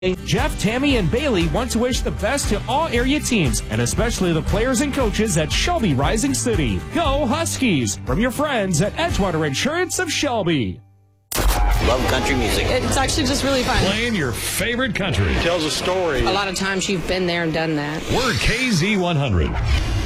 Jeff, Tammy, and Bailey want to wish the best to all area teams, and especially the players and coaches at Shelby Rising City. Go Huskies! From your friends at Edgewater Insurance of Shelby. Love country music. It's actually just really fun. Playing your favorite country. Tells a story. A lot of times you've been there and done that. We're KZ100.